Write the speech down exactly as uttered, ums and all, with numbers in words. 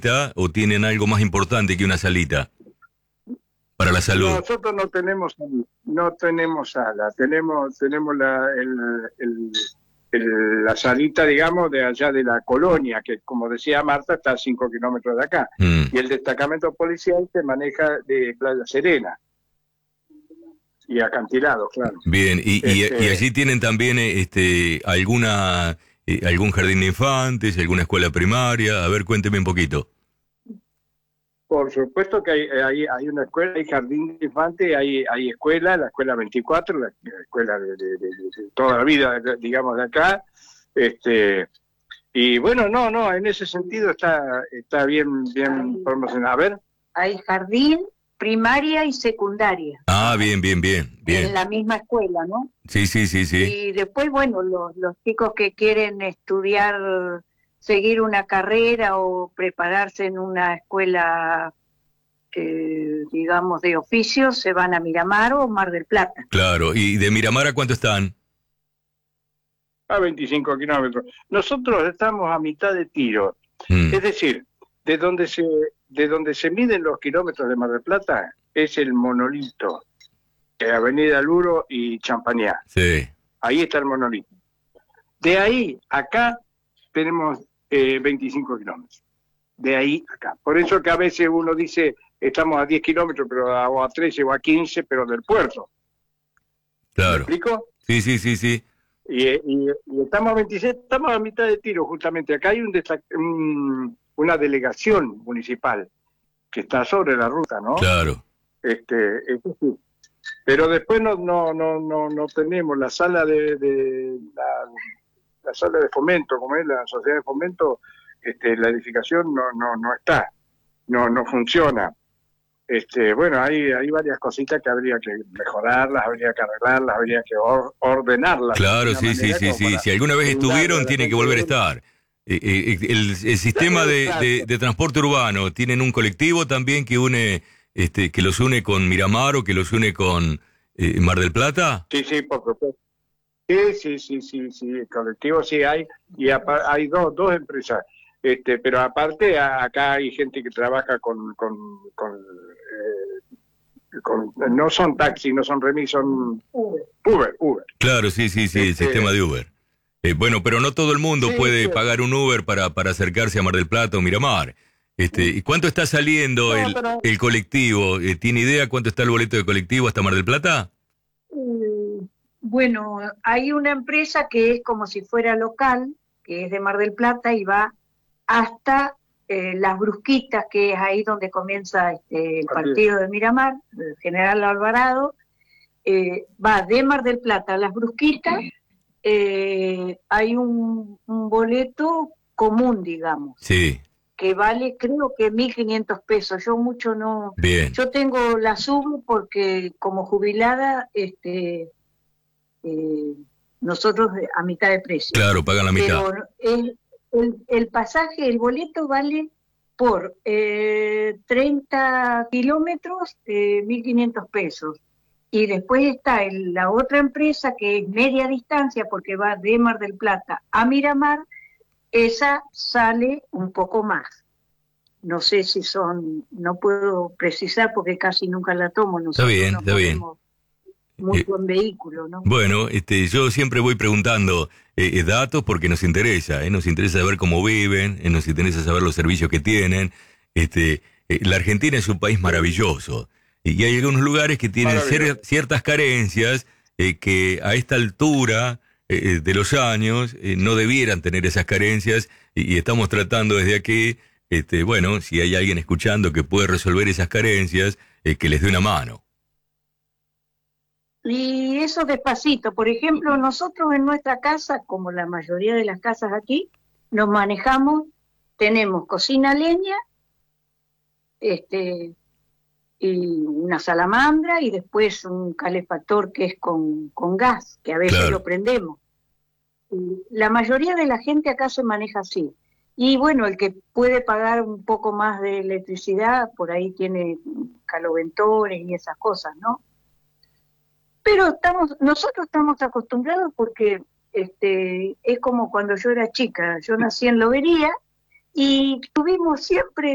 salita o tienen algo más importante que una salita para la salud? Nosotros no tenemos no tenemos sala, tenemos tenemos la el, el, el, la salita, digamos, de allá de la colonia, que como decía Marta, está a cinco kilómetros de acá. Mm. Y el destacamento policial se maneja de Playa Serena y acantilados, claro. Bien, y, Este, y, y allí tienen también este alguna eh, algún jardín de infantes, alguna escuela primaria. A ver, cuénteme un poquito. Por supuesto que hay, hay, hay una escuela, hay jardín de infantes, hay, hay escuela, la escuela veinticuatro, la, la escuela de, de, de, de toda la vida, digamos, de acá. Este, y bueno, no, no, en ese sentido está, está bien, bien promocionado. A ver. Hay jardín, primaria y secundaria. Ah, bien, bien, bien, bien. En la misma escuela, ¿no? Sí, sí, sí, sí. Y después, bueno, los, los chicos que quieren estudiar, seguir una carrera o prepararse en una escuela, eh, digamos, de oficio, se van a Miramar o Mar del Plata. Claro, ¿y de Miramar a cuánto están? A veinticinco kilómetros. Nosotros estamos a mitad de tiro. Mm. Es decir, de donde se de donde se miden los kilómetros de Mar del Plata es el monolito, de Avenida Luro y Champañá. Sí. Ahí está el monolito. De ahí acá tenemos eh, veinticinco kilómetros. De ahí acá. Por eso que a veces uno dice, estamos a diez kilómetros, pero a, o a trece o a quince, pero del puerto. Claro. ¿Me explico? Sí, sí, sí, sí. Y, y, y estamos a veintiséis, estamos a mitad de tiro, justamente. Acá hay un, un una delegación municipal que está sobre la ruta, ¿no? Claro. Este, eso sí. Pero después no no no no no tenemos la sala de, de la, la sala de fomento, como es la sociedad de fomento, este, la edificación no no no está, no no funciona. Este, bueno, hay hay varias cositas que habría que mejorarlas, habría que arreglarlas, habría que or, ordenarlas. Claro, sí, sí, sí, sí. Si alguna vez estuvieron, tienen que volver a estar. Eh, eh, el, el sistema de, de, de transporte urbano, ¿tienen un colectivo también que une, este, que los une con Miramar o que los une con eh, Mar del Plata? Sí, sí, por supuesto. Sí, sí, sí, sí, sí, el colectivo sí hay, y hay dos, dos empresas, este, pero aparte a, acá hay gente que trabaja con, con, con, eh, con, no son taxis, no son remis, son Uber, Uber. Claro, sí, sí, sí, este, el sistema de Uber. Eh, bueno, pero no todo el mundo sí, puede sí. pagar un Uber para, para acercarse a Mar del Plata o Miramar. Este, ¿y cuánto está saliendo no, el, pero... el colectivo? Eh, ¿Tiene idea cuánto está el boleto de colectivo hasta Mar del Plata? Eh, bueno, hay una empresa que es como si fuera local, que es de Mar del Plata y va hasta eh, Las Brusquitas, que es ahí donde comienza este, el partido de Miramar, el General Alvarado. Eh, va de Mar del Plata a Las Brusquitas. Eh, hay un, un boleto común, digamos, sí, que vale creo que mil quinientos pesos. Yo mucho no... Bien. Yo tengo la sub porque como jubilada, este, eh, nosotros a mitad de precio. Claro, pagan la mitad. Pero el, el, el pasaje, el boleto vale por eh, treinta kilómetros, eh, mil quinientos pesos. Y después está el, la otra empresa que es media distancia porque va de Mar del Plata a Miramar, esa sale un poco más. No sé si son, no puedo precisar porque casi nunca la tomo. Nosotros está bien, no está bien. Muy eh, buen vehículo, ¿no? Bueno, este, yo siempre voy preguntando eh, datos porque nos interesa, ¿eh? Nos interesa saber cómo viven, eh, nos interesa saber los servicios que tienen. Este, eh, la Argentina es un país maravilloso. Y hay algunos lugares que tienen cier ciertas carencias eh, que a esta altura eh, de los años eh, no debieran tener esas carencias y, y estamos tratando desde aquí, este, bueno, si hay alguien escuchando que puede resolver esas carencias, eh, que les dé una mano. Y eso despacito. Por ejemplo, nosotros en nuestra casa, como la mayoría de las casas aquí, nos manejamos, tenemos cocina a leña, este... y una salamandra y después un calefactor que es con, con gas, que a veces claro. lo prendemos. Y la mayoría de la gente acá se maneja así. Y bueno, el que puede pagar un poco más de electricidad, por ahí tiene caloventores y esas cosas, ¿no? Pero estamos, nosotros estamos acostumbrados porque este, es como cuando yo era chica, yo nací en Lobería y tuvimos siempre